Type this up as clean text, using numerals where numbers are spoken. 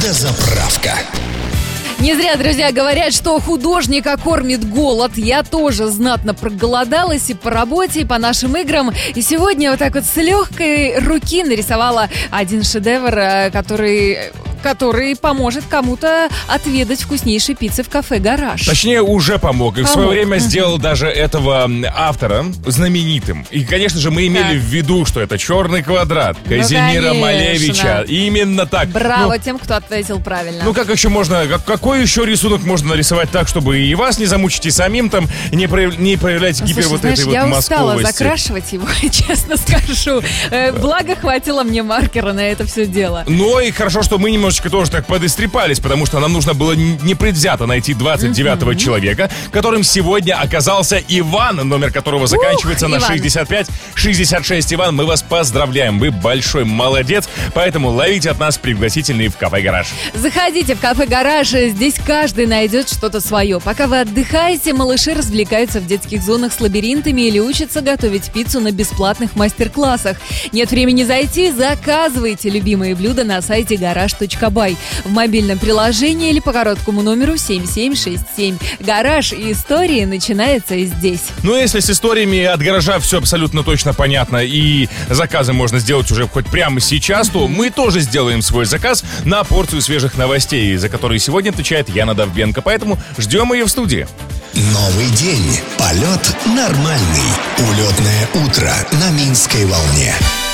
Дозаправка. Не зря, друзья, говорят, что художника кормит голод. Я тоже знатно проголодалась и по работе, и по нашим играм. И сегодня вот так вот с легкой руки нарисовала один шедевр, который поможет кому-то отведать вкуснейшей пиццы в кафе «Гараж». Точнее, уже помог. И в свое время сделал даже этого автора знаменитым. И, конечно же, мы имели в виду, что это «Черный квадрат» Казимира Малевича. Именно так. Браво тем, кто ответил правильно. Ну, как еще можно... Какой еще рисунок можно нарисовать так, чтобы и вас не замучить, и самим там не проявлять Слушай, этой вот я устала московости. закрашивать его, честно скажу. Благо, хватило мне маркера на это все дело. Ну и хорошо, что мы немножечко тоже так подистрепались, потому что нам нужно было непредвзято найти 29-го человека, которым сегодня оказался Иван, номер которого заканчивается на 65-66. Иван, мы вас поздравляем, вы большой молодец, поэтому ловите от нас пригласительные в кафе «Гараж». Заходите в кафе «Гараж», здесь каждый найдет что-то свое. Пока вы отдыхаете, малыши развлекаются в детских зонах с лабиринтами или учатся готовить пиццу на бесплатных мастер-классах. Нет времени зайти? Заказывайте любимые блюда на сайте garage.by, в мобильном приложении или по короткому номеру 7767. «Гараж» и истории начинаются здесь. Ну, если с историями от «Гаража» все абсолютно точно понятно и заказы можно сделать уже хоть прямо сейчас, то мы тоже сделаем свой заказ на порцию свежих новостей, за которые сегодня отвечает Яна Довбенко, поэтому ждем ее в студии. Новый день. Полет нормальный. Улетное утро на Минской волне.